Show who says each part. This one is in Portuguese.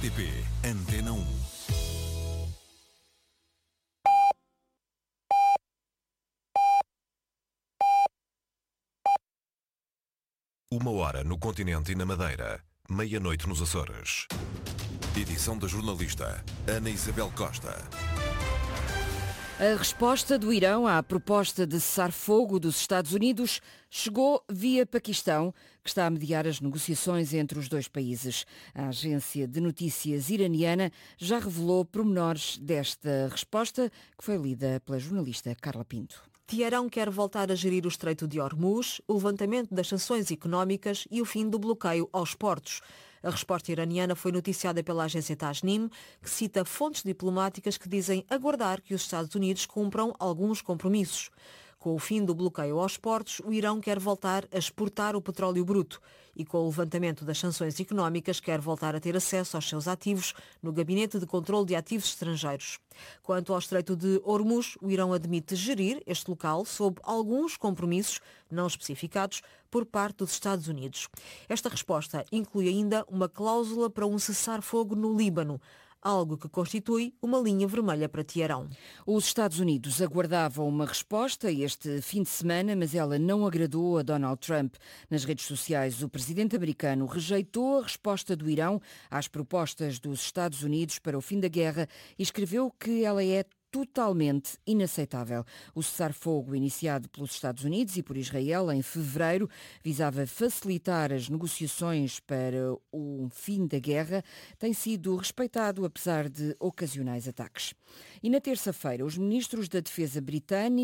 Speaker 1: RTP Antena 1. Uma hora no continente e na Madeira, meia-noite nos Açores. Edição da jornalista Ana Isabel Costa.
Speaker 2: A resposta do Irão à proposta de cessar-fogo dos Estados Unidos chegou via Paquistão, que está a mediar as negociações entre os dois países. A agência de notícias iraniana já revelou pormenores desta resposta, que foi lida pela jornalista Carla Pinto.
Speaker 3: Teherão quer voltar a gerir o Estreito de Hormuz, o levantamento das sanções económicas e o fim do bloqueio aos portos. A resposta iraniana foi noticiada pela agência Tasnim, que cita fontes diplomáticas que dizem aguardar que os Estados Unidos cumpram alguns compromissos. Com o fim do bloqueio aos portos, o Irão quer voltar a exportar o petróleo bruto e, com o levantamento das sanções económicas, quer voltar a ter acesso aos seus ativos no Gabinete de Controlo de Ativos Estrangeiros. Quanto ao Estreito de Hormuz, o Irão admite gerir este local sob alguns compromissos não especificados por parte dos Estados Unidos. Esta resposta inclui ainda uma cláusula para um cessar-fogo no Líbano, algo que constitui uma linha vermelha para Teherão.
Speaker 2: Os Estados Unidos aguardavam uma resposta este fim de semana, mas ela não agradou a Donald Trump. Nas redes sociais, o presidente americano rejeitou a resposta do Irão às propostas dos Estados Unidos para o fim da guerra e escreveu que ela é totalmente inaceitável. O cessar-fogo iniciado pelos Estados Unidos e por Israel em fevereiro visava facilitar as negociações para o fim da guerra, tem sido respeitado apesar de ocasionais ataques. E na terça-feira, os ministros da Defesa britânica